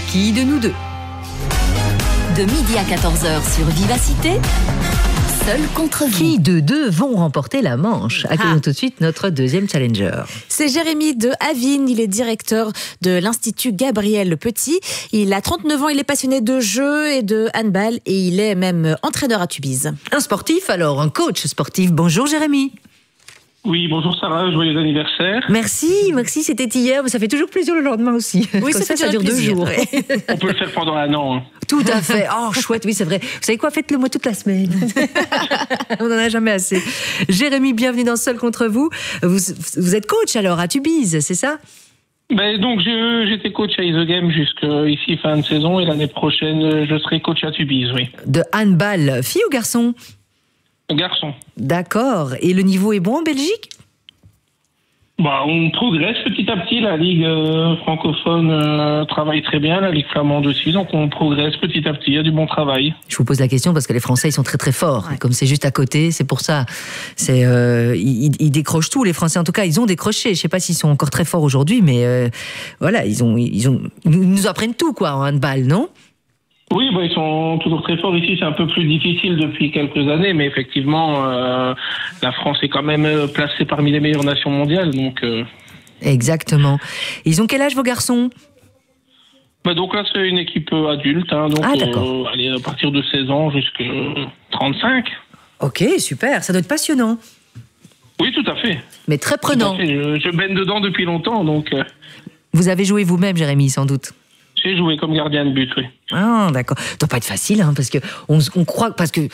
qui de nous deux? De midi à 14h sur Vivacité, seul contre vous. Qui de deux vont remporter la manche? Accueillons tout de suite notre deuxième challenger. C'est Jérémy de Avine, il est directeur de l'Institut Gabriel Petit. Il a 39 ans, il est passionné de jeu et de handball et il est même entraîneur à Tubize. Un sportif alors, un coach sportif. Bonjour Jérémy. Oui, bonjour Sarah, joyeux anniversaire. Merci, c'était hier, mais ça fait toujours plaisir le lendemain aussi. Oui, comme ça dure plaisir, 2 jours. Ouais. On peut le faire pendant un an. Hein. Tout à fait. Oh, chouette, oui, c'est vrai. Vous savez quoi, faites-le moi toute la semaine. On n'en a jamais assez. Jérémy, bienvenue dans Seul contre vous. Vous êtes coach alors à Tubize, c'est ça? Donc j'étais coach à The Game jusqu'ici fin de saison et l'année prochaine je serai coach à Tubize, oui. De handball, fille ou garçon? Garçon. D'accord. Et le niveau est bon en Belgique? On progresse petit à petit. La Ligue francophone travaille très bien, la Ligue flamande aussi. Donc on progresse petit à petit. Il y a du bon travail. Je vous pose la question parce que les Français, ils sont très très forts. Ouais. Et comme c'est juste à côté, c'est pour ça. Ils décrochent tout, les Français. En tout cas, ils ont décroché. Je ne sais pas s'ils sont encore très forts aujourd'hui, mais voilà, ils nous apprennent tout, quoi, en handball, non? Oui, ils sont toujours très forts ici. C'est un peu plus difficile depuis quelques années, mais effectivement, la France est quand même placée parmi les meilleures nations mondiales. Donc, Exactement. Ils ont quel âge vos garçons? Donc là, c'est une équipe adulte. Hein, donc, allez, à partir de 16 ans jusqu'à 35. Ok, super. Ça doit être passionnant. Oui, tout à fait. Mais très prenant. Tout à fait. Je baigne dedans depuis longtemps, donc. Vous avez joué vous-même, Jérémy, sans doute? J'ai joué comme gardien de but, oui. Ah, d'accord. Ça doit pas être facile, hein, parce que on croit, parce que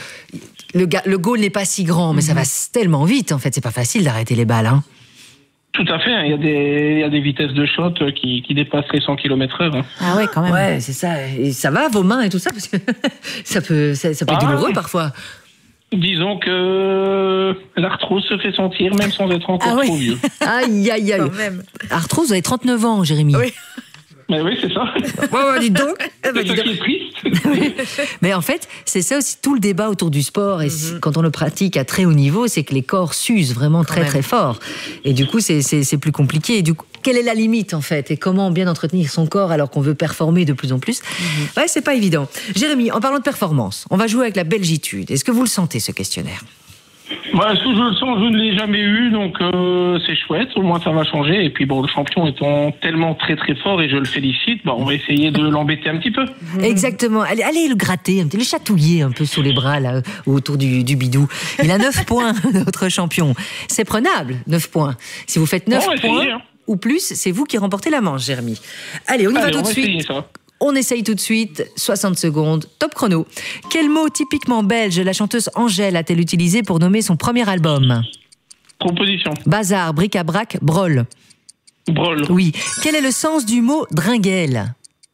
le goal n'est pas si grand, mais ça va tellement vite, en fait, c'est pas facile d'arrêter les balles, hein. Tout à fait. Il y a des vitesses de shot qui dépassent les 100 km/h. Hein. Ah ouais, quand même. Ouais, c'est ça. Et ça va, vos mains et tout ça, parce que ça peut être douloureux parfois. Disons que l'arthrose se fait sentir, même sans être encore trop vieux. Aïe, aïe, aïe. Arthrose, vous avez 39 ans, Jérémy. Oui. Mais oui, c'est ça. Dites donc. C'est ça qui est triste. Oui. Mais en fait, c'est ça aussi tout le débat autour du sport. Et quand on le pratique à très haut niveau, c'est que les corps s'usent vraiment très très fort. Et du coup, c'est plus compliqué. Et du coup, quelle est la limite en fait? Et comment bien entretenir son corps alors qu'on veut performer de plus en plus? Ouais, c'est pas évident. Jérémy, en parlant de performance, on va jouer avec la belgitude. Est-ce que vous le sentez, ce questionnaire? Est-ce que je le sens? Je ne l'ai jamais eu, donc c'est chouette. Au moins, ça va changer. Et puis, le champion étant tellement très très fort, et je le félicite, on va essayer de l'embêter un petit peu. Exactement. Allez le gratter, le chatouiller un peu sous les bras, là, autour du bidou. Il a 9 points, notre champion. C'est prenable, 9 points. Si vous faites 9 points ou plus, c'est vous qui remportez la manche, Jérémy. Allez, on y va tout de suite. On essaye tout de suite, 60 secondes, top chrono. Quel mot typiquement belge la chanteuse Angèle a-t-elle utilisé pour nommer son premier album? Proposition. Bazar, bric-à-brac, brol. Brol. Oui. Quel est le sens du mot dringuelle?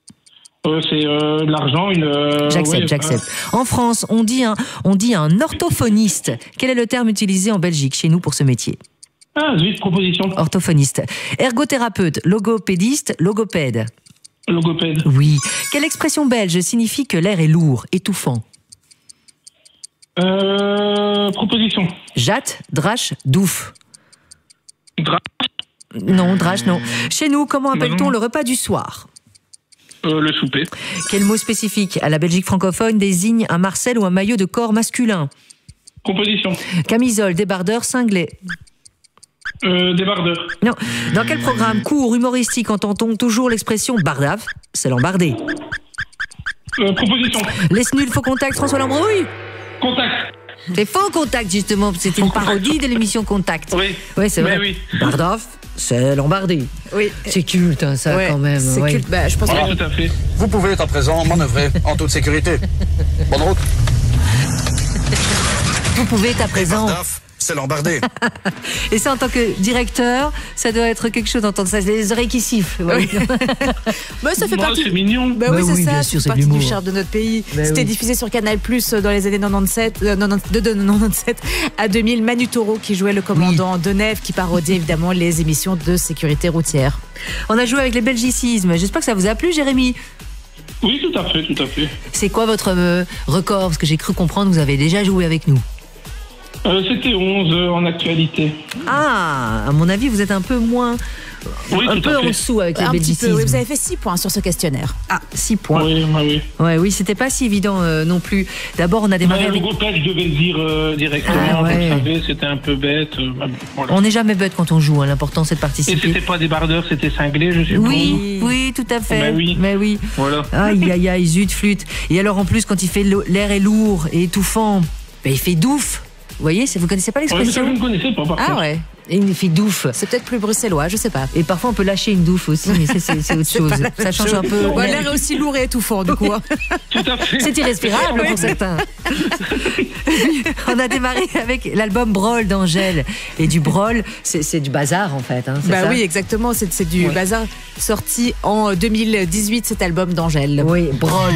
C'est l'argent, J'accepte. En France, on dit un orthophoniste. Quel est le terme utilisé en Belgique, chez nous, pour ce métier? Zut, proposition. Orthophoniste. Ergothérapeute, logopédiste, logopède. Logopède. Oui. Quelle expression belge signifie que l'air est lourd, étouffant? Proposition. Jatte, drache, douf. Drache. Non, drache, non. Chez nous, comment appelle-t-on le repas du soir? Le souper. Quel mot spécifique à la Belgique francophone désigne un marcel ou un maillot de corps masculin? Proposition. Camisole, débardeur, cinglé. Débardeur. Non. Dans quel programme court humoristique entend-on toujours l'expression bardave? C'est l'embardé. Proposition. Laisse nul, faux contact, François Lambrouille? Contact. C'est faux contact, justement. C'était une parodie de l'émission Contact. Oui. Oui, c'est vrai. Oui. Bardave, c'est l'embardé. Oui. C'est culte, hein, ça, quand même. C'est culte. Je pense que tout à fait. Vous pouvez, à présent, manœuvrer en toute sécurité. Bonne route. Vous pouvez, à présent... C'est l'embardé. Et ça, en tant que directeur, ça doit être quelque chose d'entendre ça. Les oreilles qui sifflent. Oui. Ça fait partie. C'est mignon. Oui, c'est ça. Bien sûr, c'est partie du charme de notre pays. C'était diffusé sur Canal+ dans les années 97, de 97 à 2000. Manu Taureau qui jouait le commandant Deneuve, qui parodiait évidemment les émissions de sécurité routière. On a joué avec les belgicismes. J'espère que ça vous a plu, Jérémy. Oui, tout à fait. C'est quoi votre record? Parce que j'ai cru comprendre que vous avez déjà joué avec nous. C'était 11 en actualité. Ah, à mon avis, vous êtes un peu moins un peu en dessous avec les belgicismes. Vous avez fait 6 points sur ce questionnaire. Ah, 6 points. Oui. Oui, c'était pas si évident non plus. D'abord, on a démarré avec... Le logopède, je devais le dire directement. Vous savez, c'était un peu bête. Voilà. On n'est jamais bête quand on joue. L'important, c'est de participer. Et c'était pas des bardeurs, c'était cinglé, je sais pas. Oui, tout à fait. Mais oui. Voilà. Aïe, zut, flûte. Et alors, en plus, quand il fait l'air est lourd et étouffant, il fait douf. Vous voyez, vous connaissez pas l'expression? Je ne connaissais pas, par contre. Ouais. Et il fait douf. C'est peut-être plus bruxellois, je sais pas. Et parfois on peut lâcher une douf aussi, mais c'est autre chose. Ça change un peu. L'air est aussi lourd et étouffant, du coup. Tout à fait. C'est irrespirable pour certains. On a démarré avec l'album Brol d'Angèle. Et du Brol, c'est du bazar en fait. Ça oui, exactement. C'est du bazar sorti en 2018, cet album d'Angèle. Oui, Brol.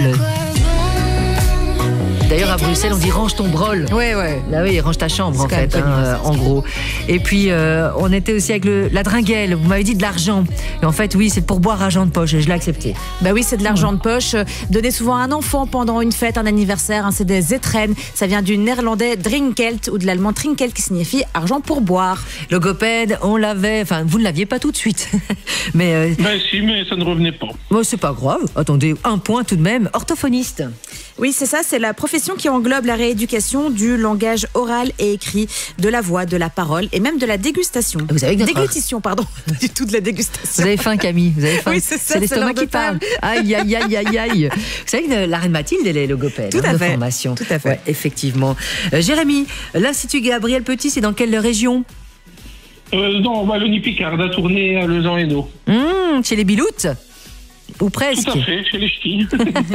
D'ailleurs, à Bruxelles, on dit range ton brol. Ouais. Là, oui, range ta chambre, en fait, en gros. Et puis, on était aussi avec la dringuelle. Vous m'avez dit de l'argent. Et en fait, oui, c'est pour boire argent de poche. Et je l'ai accepté. Oui, c'est de l'argent de poche. Donné souvent à un enfant pendant une fête, un anniversaire. C'est des zetren. Ça vient du néerlandais drinkelt ou de l'allemand trinkelt qui signifie argent pour boire. Logopède, on l'avait. Enfin, vous ne l'aviez pas tout de suite. Mais. Si, mais ça ne revenait pas. C'est pas grave. Attendez, 1 point tout de même. Orthophoniste. Oui, c'est ça, c'est la profession qui englobe la rééducation du langage oral et écrit, de la voix, de la parole et même de la dégustation. Vous avez Déglutition, pardon. Pas du tout de la dégustation. Vous avez faim, Camille, vous avez faim. Oui, c'est ça, l'estomac qui parle. Aïe. Vous savez que la reine Mathilde, elle est logopède. Tout à fait. Formation. Tout à fait. Ouais, effectivement. Jérémy, l'Institut Gabriel Petit, c'est dans quelle région? Dans Wallonie-Picarde, à Tournai, à Lezan-Hainaut. Chez les Biloutes? Ou presque. Tout à fait, chez les ch'tis.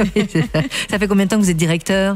Ça fait combien de temps que vous êtes directeur?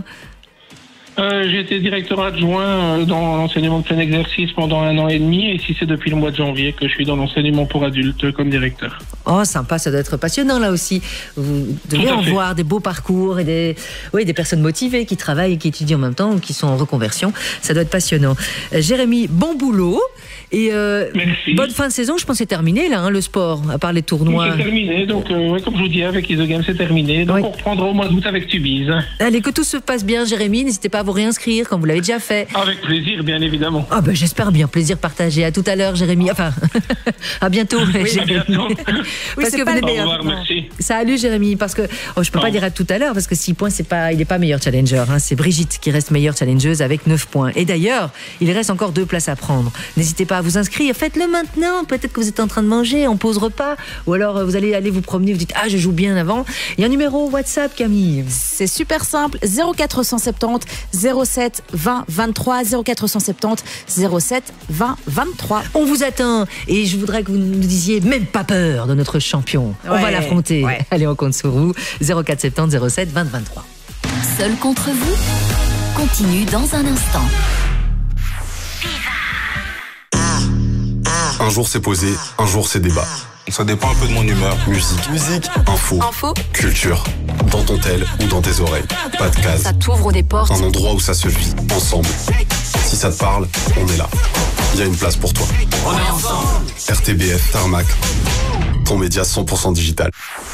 J'ai été directeur adjoint dans l'enseignement de plein exercice pendant 1 an et demi, et ici c'est depuis le mois de janvier que je suis dans l'enseignement pour adultes comme directeur. Oh, sympa, ça doit être passionnant là aussi. Vous devez en voir des beaux parcours et des personnes motivées qui travaillent et qui étudient en même temps ou qui sont en reconversion. Ça doit être passionnant. Jérémy, bon boulot et bonne fin de saison. Je pense que c'est terminé là, le sport, à part les tournois. C'est terminé, donc comme je vous dis, avec Isogame c'est terminé. Donc on reprendra au mois d'août avec Tubize. Allez, que tout se passe bien, Jérémy. N'hésitez pas à vous réinscrire comme vous l'avez déjà fait. Avec plaisir, bien évidemment. J'espère bien, plaisir partagé. À tout à l'heure, Jérémy. Enfin, à bientôt. Oui, à bientôt. Oui, c'est pas le meilleur. Au revoir, merci. Salut Jérémy, parce que je peux pas dire à tout à l'heure parce que 6 points, il n'est pas meilleur challenger. C'est Brigitte qui reste meilleure challengeuse avec 9 points. Et d'ailleurs, il reste encore 2 places à prendre. N'hésitez pas à vous inscrire. Faites-le maintenant. Peut-être que vous êtes en train de manger, on pose repas, ou alors vous allez aller vous promener. Vous dites je joue bien avant. Il y a un numéro WhatsApp, Camille. C'est super simple. 0470 07 20 23 0470 07 20 23. On vous attend et je voudrais que vous nous disiez même pas peur de notre champion. On va l'affronter. Allez, on compte sur vous. 0470 07 20 23. Seul contre vous continue dans un instant. Un jour c'est posé, un jour c'est débat. Ça dépend un peu de mon humeur. Musique, info, culture. Dans ton tel ou dans tes oreilles. Pas de case. Ça t'ouvre des portes. Un endroit où ça se vit, ensemble. Si ça te parle, on est là. Il y a une place pour toi. On est ensemble. RTBF, Tarmac. Ton média 100% digital.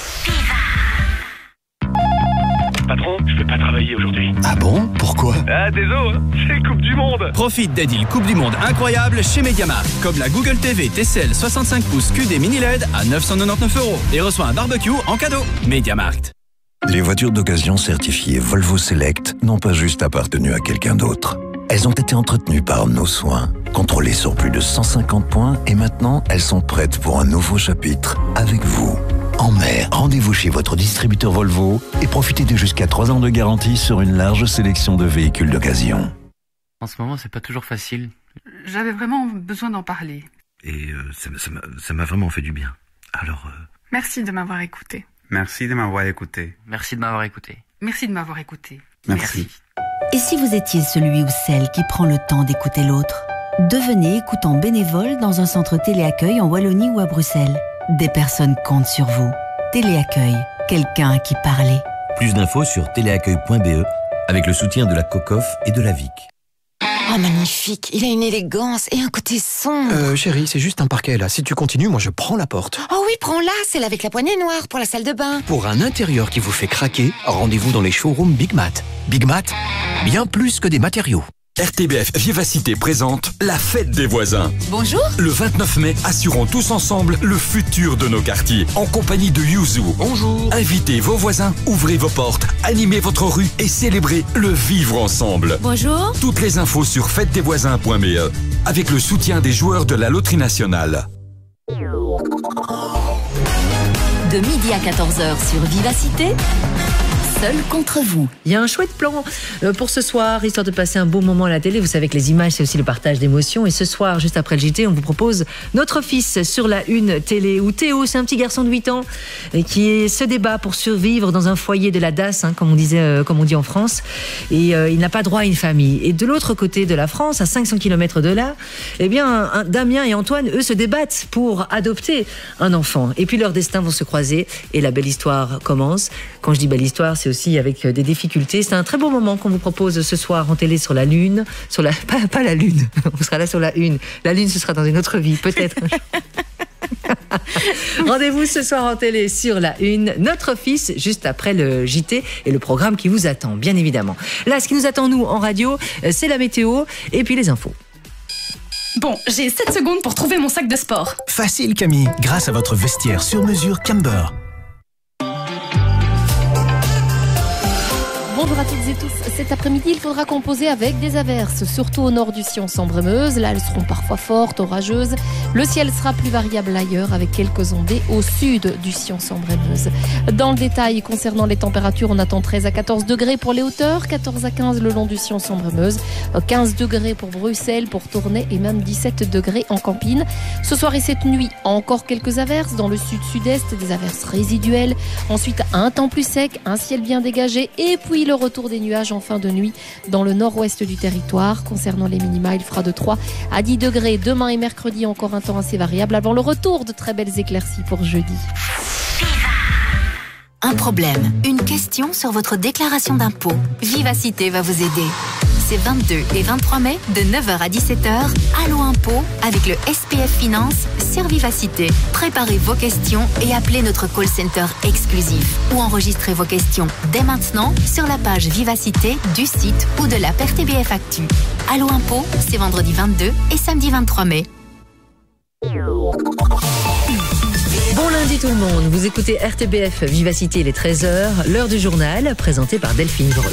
Patron, je peux pas travailler aujourd'hui. Ah bon? Pourquoi? Désolé, c'est Coupe du Monde. Profite des deals Coupe du Monde incroyables chez Mediamarkt. Comme la Google TV TCL 65 pouces QD mini LED à 999 € et reçoit un barbecue en cadeau. Mediamarkt. Les voitures d'occasion certifiées Volvo Select n'ont pas juste appartenu à quelqu'un d'autre. Elles ont été entretenues par nos soins, contrôlées sur plus de 150 points et maintenant elles sont prêtes pour un nouveau chapitre avec vous. En mer, rendez-vous chez votre distributeur Volvo et profitez de jusqu'à 3 ans de garantie sur une large sélection de véhicules d'occasion. En ce moment, c'est pas toujours facile. J'avais vraiment besoin d'en parler. Et ça m'a vraiment fait du bien. Alors... Merci de m'avoir écouté. Merci de m'avoir écouté. Merci de m'avoir écouté. Merci de m'avoir écouté. Merci. Et si vous étiez celui ou celle qui prend le temps d'écouter l'autre? Devenez écoutant bénévole dans un centre téléaccueil en Wallonie ou à Bruxelles. Des personnes comptent sur vous. Téléaccueil, quelqu'un à qui parler. Plus d'infos sur téléaccueil.be avec le soutien de la COCOF et de la VIC. Oh, magnifique. Il a une élégance et un côté sombre. Chérie, c'est juste un parquet, là. Si tu continues, moi, je prends la porte. Oh oui, prends-la. Celle avec la poignée noire pour la salle de bain. Pour un intérieur qui vous fait craquer, rendez-vous dans les showrooms Big Mat. Big Mat, bien plus que des matériaux. RTBF Vivacité présente la fête des voisins. Bonjour. Le 29 mai, assurons tous ensemble le futur de nos quartiers. En compagnie de Yuzu. Bonjour. Invitez vos voisins, ouvrez vos portes, animez votre rue et célébrez le vivre ensemble. Bonjour. Toutes les infos sur fêtedesvoisins.me avec le soutien des joueurs de la Loterie Nationale. De midi à 14h sur Vivacité, seul contre vous. Il y a un chouette plan pour ce soir, histoire de passer un beau moment à la télé. Vous savez que les images, c'est aussi le partage d'émotions. Et ce soir, juste après le JT, on vous propose Notre fils sur la une télé, où Théo, c'est un petit garçon de 8 ans qui se débat pour survivre dans un foyer de la DAS, comme on dit en France. Et il n'a pas droit à une famille. Et de l'autre côté de la France, à 500 km de là, eh bien, Damien et Antoine, eux, se débattent pour adopter un enfant. Et puis leurs destins vont se croiser et la belle histoire commence. Quand je dis belle histoire, c'est aussi avec des difficultés. C'est un très beau moment qu'on vous propose ce soir en télé sur la Lune. Pas la Lune, on sera là sur la Une. La Lune, ce sera dans une autre vie, peut-être. Rendez-vous ce soir en télé sur la Une. Notre fils, juste après le JT et le programme qui vous attend, bien évidemment. Là, ce qui nous attend, nous, en radio, c'est la météo et puis les infos. Bon, j'ai 7 secondes pour trouver mon sac de sport. Facile, Camille, grâce à votre vestiaire sur mesure Camber. Bonjour à toutes et tous. Cet après-midi, il faudra composer avec des averses, surtout au nord du Sion-Sambre-Meuse. Là, elles seront parfois fortes, orageuses. Le ciel sera plus variable ailleurs, avec quelques ondées au sud du Sion-Sambre-Meuse. Dans le détail, concernant les températures, on attend 13 à 14 degrés pour les hauteurs, 14 à 15 le long du Sion-Sambre-Meuse, 15 degrés pour Bruxelles, pour Tournai et même 17 degrés en Campine. Ce soir et cette nuit, encore quelques averses dans le sud-sud-est, des averses résiduelles. Ensuite, un temps plus sec, un ciel bien dégagé et puis le retour des nuages en fin de nuit dans le nord-ouest du territoire. Concernant les minima, il fera de 3 à 10 degrés demain et mercredi, encore un temps assez variable avant le retour de très belles éclaircies pour jeudi. Un problème, une question sur votre déclaration d'impôt. Vivacité va vous aider. C'est 22 et 23 mai, de 9h à 17h, Allo Impôt, avec le SPF Finance sur Vivacité. Préparez vos questions et appelez notre call center exclusif. Ou enregistrez vos questions dès maintenant sur la page Vivacité du site ou de l'app RTBF Actu. Allo Impôt, c'est vendredi 22 et samedi 23 mai. Bon lundi tout le monde, vous écoutez RTBF Vivacité, il est 13h, l'heure du journal, présenté par Delphine Breu.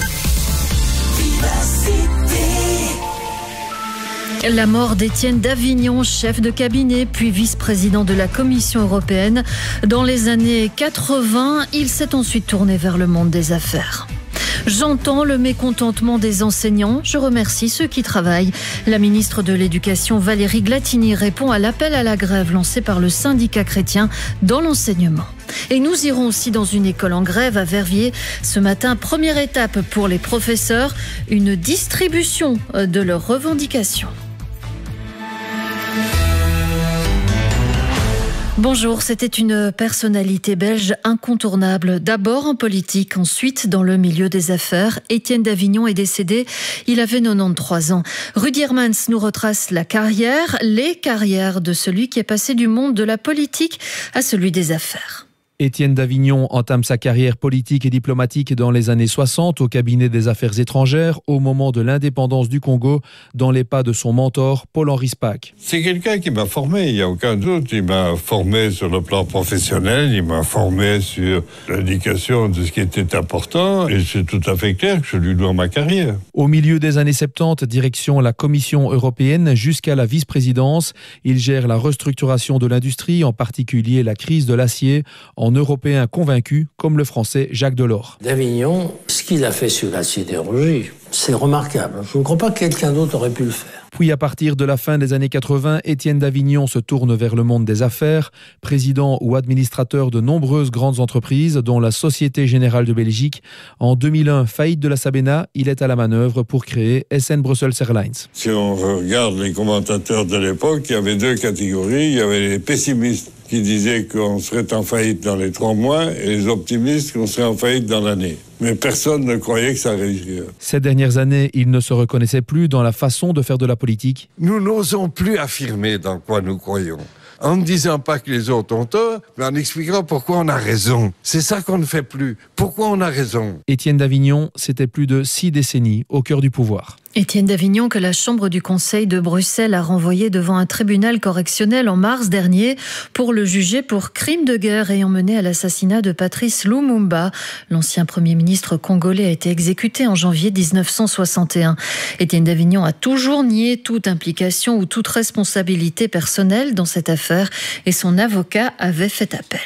La mort d'Étienne Davignon, chef de cabinet puis vice-président de la Commission européenne. Dans les années 80, il s'est ensuite tourné vers le monde des affaires. J'entends le mécontentement des enseignants. Je remercie ceux qui travaillent. La ministre de l'Éducation, Valérie Glatini, répond à l'appel à la grève lancé par le syndicat chrétien dans l'enseignement. Et nous irons aussi dans une école en grève à Verviers. Ce matin, première étape pour les professeurs, une distribution de leurs revendications. Bonjour, c'était une personnalité belge incontournable. D'abord en politique, ensuite dans le milieu des affaires. Étienne Davignon est décédé, il avait 93 ans. Rudy Hermans nous retrace les carrières de celui qui est passé du monde de la politique à celui des affaires. Étienne Davignon entame sa carrière politique et diplomatique dans les années 60 au cabinet des affaires étrangères, au moment de l'indépendance du Congo, dans les pas de son mentor, Paul-Henri Spaak. C'est quelqu'un qui m'a formé, il n'y a aucun doute. Il m'a formé sur le plan professionnel, il m'a formé sur l'indication de ce qui était important, et c'est tout à fait clair que je lui dois ma carrière. Au milieu des années 70, direction la Commission européenne jusqu'à la vice-présidence, il gère la restructuration de l'industrie, en particulier la crise de l'acier, en Européen convaincu, comme le Français Jacques Delors. Davignon, ce qu'il a fait sur la sidérurgie, c'est remarquable. Je ne crois pas que quelqu'un d'autre aurait pu le faire. Puis à partir de la fin des années 80, Étienne Davignon se tourne vers le monde des affaires, président ou administrateur de nombreuses grandes entreprises, dont la Société Générale de Belgique. En 2001, faillite de la Sabena, il est à la manœuvre pour créer SN Brussels Airlines. Si on regarde les commentateurs de l'époque, il y avait deux catégories. Il y avait les pessimistes qui disaient qu'on serait en faillite dans les 3 mois et les optimistes qu'on serait en faillite dans l'année. Mais personne ne croyait que ça arriverait. Ces dernières années, il ne se reconnaissait plus dans la façon de faire de la politique. Nous n'osons plus affirmer dans quoi nous croyons. En ne disant pas que les autres ont tort, mais en expliquant pourquoi on a raison. C'est ça qu'on ne fait plus. Pourquoi on a raison ? Étienne Davignon, c'était plus de 6 décennies au cœur du pouvoir. Étienne Davignon, que la Chambre du Conseil de Bruxelles a renvoyé devant un tribunal correctionnel en mars dernier pour le juger pour crime de guerre ayant mené à l'assassinat de Patrice Lumumba. L'ancien Premier ministre congolais a été exécuté en janvier 1961. Étienne Davignon a toujours nié toute implication ou toute responsabilité personnelle dans cette affaire et son avocat avait fait appel.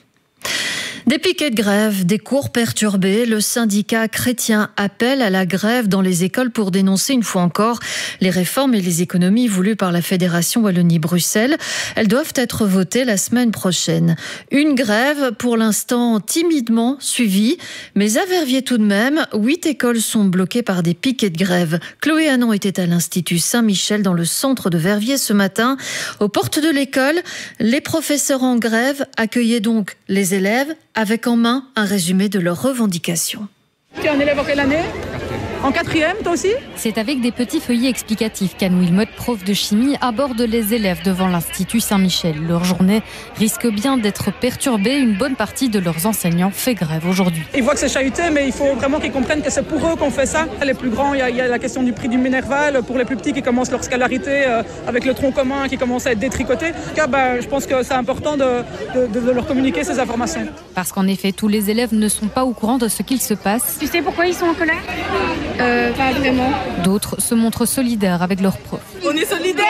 Des piquets de grève, des cours perturbés, le syndicat chrétien appelle à la grève dans les écoles pour dénoncer une fois encore les réformes et les économies voulues par la Fédération Wallonie-Bruxelles. Elles doivent être votées la semaine prochaine. Une grève pour l'instant timidement suivie, mais à Verviers tout de même, 8 écoles sont bloquées par des piquets de grève. Chloé Hanon était à l'Institut Saint-Michel dans le centre de Verviers ce matin. Aux portes de l'école, les professeurs en grève accueillaient donc les élèves avec en main un résumé de leurs revendications. Tu es un élève en quelle année ? En 4e, toi aussi ? C'est avec des petits feuillets explicatifs qu'Anne Wilmot, prof de chimie, aborde les élèves devant l'Institut Saint-Michel. Leur journée risque bien d'être perturbée. Une bonne partie de leurs enseignants fait grève aujourd'hui. Ils voient que c'est chahuté, mais il faut vraiment qu'ils comprennent que c'est pour eux qu'on fait ça. Les plus grands, il y a la question du prix du Minerval. Pour les plus petits qui commencent leur scolarité avec le tronc commun qui commence à être détricoté. En tout cas, je pense que c'est important de leur communiquer ces informations. Parce qu'en effet, tous les élèves ne sont pas au courant de ce qu'il se passe. Tu sais pourquoi ils sont en colère ? Pas vraiment. D'autres se montrent solidaires avec leurs profs. On est solidaires!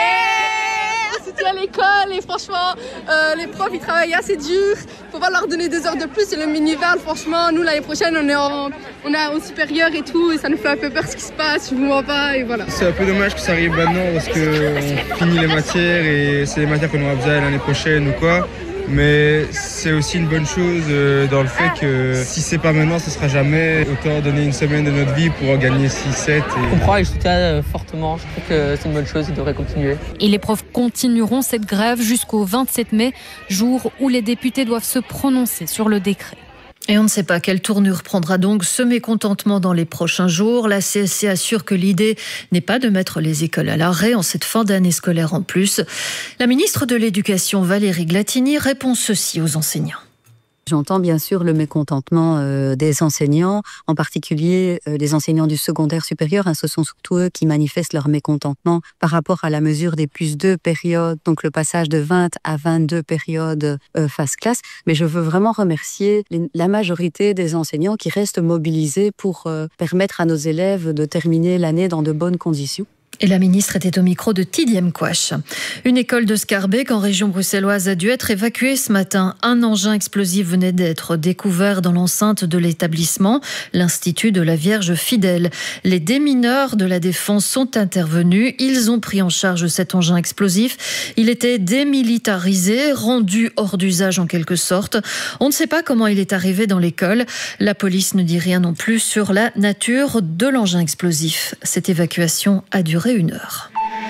On soutient l'école et franchement, les profs ils travaillent assez dur. Faut pas leur donner 2 heures de plus. Et le Minival, franchement, nous l'année prochaine on est au supérieur et tout. Et ça nous fait un peu peur ce qui se passe, je vous mens pas et voilà. C'est un peu dommage que ça arrive maintenant parce qu'on finit les matières et c'est les matières qu'on aura besoin l'année prochaine ou quoi. Mais c'est aussi une bonne chose dans le fait que si c'est pas maintenant, ce sera jamais. Autant donner une semaine de notre vie pour en gagner 6-7. Je comprends et je soutiens fortement. Je trouve que c'est une bonne chose, ils devraient continuer. Et les profs continueront cette grève jusqu'au 27 mai, jour où les députés doivent se prononcer sur le décret. Et on ne sait pas quelle tournure prendra donc ce mécontentement dans les prochains jours. La CSC assure que l'idée n'est pas de mettre les écoles à l'arrêt en cette fin d'année scolaire en plus. La ministre de l'Éducation, Valérie Glatini, répond ceci aux enseignants. J'entends bien sûr le mécontentement des enseignants, en particulier les enseignants du secondaire supérieur. Ce sont surtout eux qui manifestent leur mécontentement par rapport à la mesure des +2 périodes, donc le passage de 20 à 22 périodes phase classe. Mais je veux vraiment remercier la majorité des enseignants qui restent mobilisés pour permettre à nos élèves de terminer l'année dans de bonnes conditions. Et la ministre était au micro de Tidiem Quash. Une école de Scarbeck en région bruxelloise a dû être évacuée ce matin. Un engin explosif venait d'être découvert dans l'enceinte de l'établissement, l'Institut de la Vierge Fidèle. Les démineurs de la Défense sont intervenus. Ils ont pris en charge cet engin explosif. Il était démilitarisé, rendu hors d'usage en quelque sorte. On ne sait pas comment il est arrivé dans l'école. La police ne dit rien non plus sur la nature de l'engin explosif. Cette évacuation a duré 1 heure.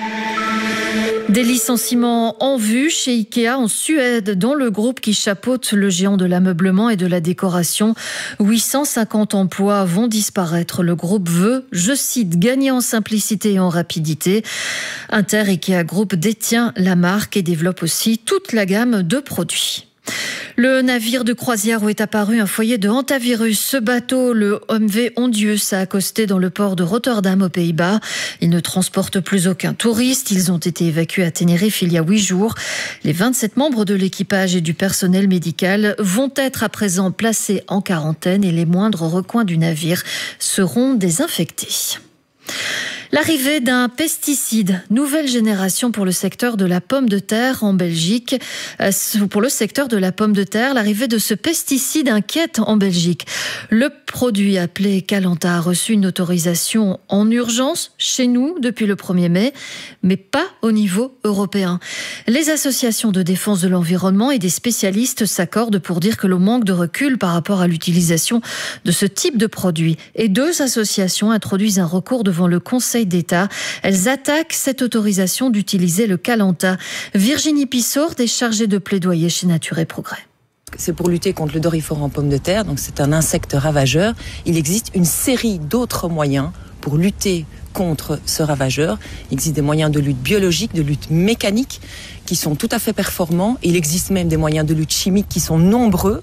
Des licenciements en vue chez Ikea en Suède, dont le groupe qui chapeaute le géant de l'ameublement et de la décoration. 850 emplois vont disparaître. Le groupe veut, je cite, gagner en simplicité et en rapidité. Inter Ikea Group détient la marque et développe aussi toute la gamme de produits. Le navire de croisière où est apparu un foyer de hantavirus. Ce bateau, le OMV Ondius, a accosté dans le port de Rotterdam aux Pays-Bas. Il ne transporte plus aucun touriste. Ils ont été évacués à Tenerife il y a 8 jours. Les 27 membres de l'équipage et du personnel médical vont être à présent placés en quarantaine et les moindres recoins du navire seront désinfectés. L'arrivée d'un pesticide, nouvelle génération pour le secteur de la pomme de terre en Belgique. Pour le secteur de la pomme de terre, l'arrivée de ce pesticide inquiète en Belgique. Le produit appelé Calanta a reçu une autorisation en urgence chez nous depuis le 1er mai, mais pas au niveau européen. Les associations de défense de l'environnement et des spécialistes s'accordent pour dire que l'on manque de recul par rapport à l'utilisation de ce type de produit. Et 2 associations introduisent un recours devant le Conseil d'État. Elles attaquent cette autorisation d'utiliser le Calanta. Virginie Pissourde est chargée de plaidoyer chez Nature et Progrès. C'est pour lutter contre le doryphore en pomme de terre, donc c'est un insecte ravageur. Il existe une série d'autres moyens pour lutter contre ce ravageur. Il existe des moyens de lutte biologique, de lutte mécanique qui sont tout à fait performants. Il existe même des moyens de lutte chimique qui sont nombreux.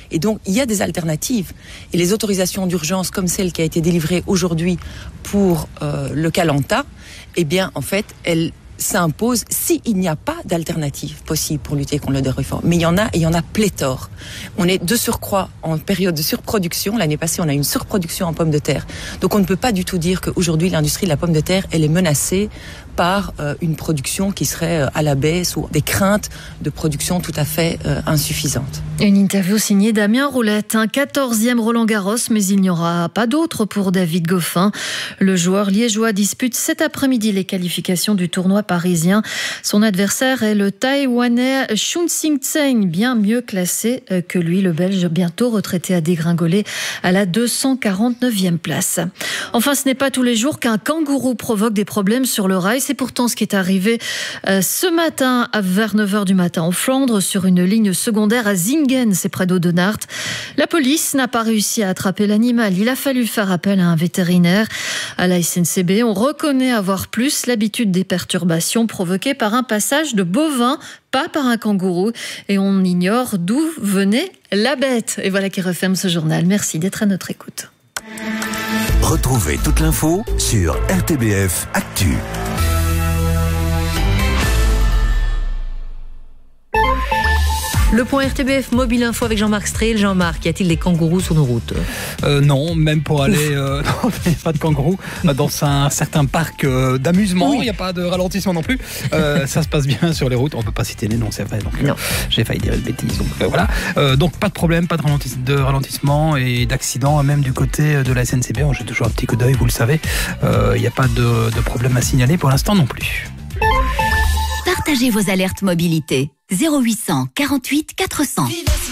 Et donc, il y a des alternatives. Et les autorisations d'urgence comme celle qui a été délivrée aujourd'hui pour le Calanta, eh bien, en fait, elle s'impose s'il n'y a pas d'alternative possible pour lutter contre le dériforme. Mais il y en a, et il y en a pléthore. On est de surcroît en période de surproduction. L'année passée, on a eu une surproduction en pommes de terre. Donc on ne peut pas du tout dire qu'aujourd'hui, l'industrie de la pomme de terre, elle est menacée par une production qui serait à la baisse ou des craintes de production tout à fait insuffisantes. Une interview signée Damien Roulette, un 14e Roland-Garros, mais il n'y aura pas d'autre pour David Goffin. Le joueur liégeois dispute cet après-midi les qualifications du tournoi parisien. Son adversaire est le Taïwanais Chun Sing Tseng, bien mieux classé que lui. Le Belge, bientôt retraité, a dégringolé à la 249e place. Enfin, ce n'est pas tous les jours qu'un kangourou provoque des problèmes sur le rail. C'est pourtant ce qui est arrivé ce matin vers 9h du matin en Flandre, sur une ligne secondaire à Zingen, c'est près d'Audenarde. La police n'a pas réussi à attraper l'animal. Il a fallu faire appel à un vétérinaire. À la SNCB, on reconnaît avoir plus l'habitude des perturbations provoquées par un passage de bovin, pas par un kangourou. Et on ignore d'où venait la bête. Et voilà qui referme ce journal. Merci d'être à notre écoute. Retrouvez toute l'info sur RTBF Actu. Le point RTBF Mobile Info avec Jean-Marc Strehl. Jean-Marc, y a-t-il des kangourous sur nos routes ? Non, même pour aller... non, il n'y a pas de kangourous. Dans un certain parc d'amusement, il n'y a pas de ralentissement non plus. Ça se passe bien sur les routes. On ne peut pas citer les noms, c'est vrai. Donc, j'ai failli dire une bêtise. Donc voilà. Donc pas de problème, pas de ralentissement et d'accident, même du côté de la SNCB. J'ai toujours un petit coup d'œil, vous le savez. Il n'y a pas de problème à signaler pour l'instant non plus. Partagez vos alertes mobilité. 0800 48 400.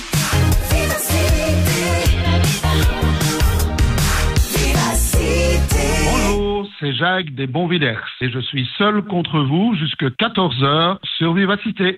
Bonjour, c'est Jacques des Bonvillers et je suis seul contre vous jusqu'à 14h sur Vivacité.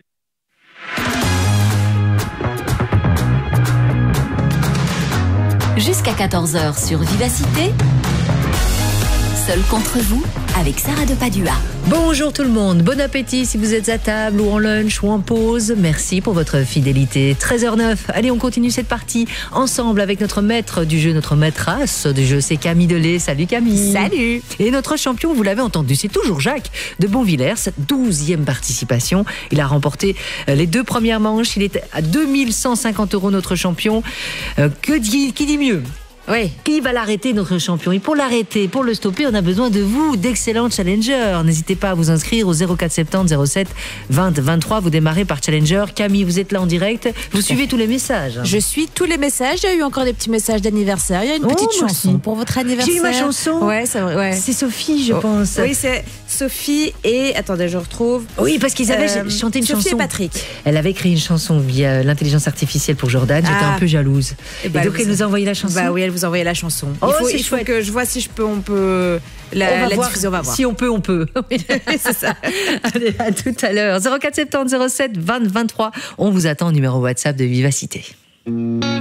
Jusqu'à 14h sur Vivacité. Seul contre vous, avec Sarah de Padua. Bonjour tout le monde, bon appétit si vous êtes à table ou en lunch ou en pause. Merci pour votre fidélité. 13h09, allez on continue cette partie ensemble avec notre maître du jeu, notre maîtresse du jeu, c'est Camille Delay. Salut Camille. Salut. Et notre champion, vous l'avez entendu, c'est toujours Jacques de Bonvillers, 12e participation. Il a remporté les 2 premières manches, il est à 2150 € notre champion. Qui dit mieux ? Oui. Qui va l'arrêter, notre champion ? Et pour l'arrêter, pour le stopper, on a besoin de vous, d'excellents challengers. N'hésitez pas à vous inscrire au 0470 07 20 23. Vous démarrez par challenger. Camille, vous êtes là en direct. Vous suivez tous les messages. Je suis tous les messages. Il y a eu encore des petits messages d'anniversaire. Il y a une petite chanson pour votre anniversaire. J'ai eu ma chanson. Ouais, c'est vrai. Ouais. C'est Sophie, je pense. Oui, c'est Sophie et... Attendez, je retrouve. Oui, parce qu'ils avaient chanté une chanson. Sophie et Patrick. Elle avait écrit une chanson via l'intelligence artificielle pour Jordan. J'étais un peu jalouse. Et donc, elle nous a envoyé la chanson. Bah oui, elle vous a envoyé la chanson. Il faut que je vois si on peut la diffuser, on va voir. Si on peut, on peut. C'est ça. Allez, à tout à l'heure. 0470 07 20 23. On vous attend au numéro WhatsApp de Vivacité.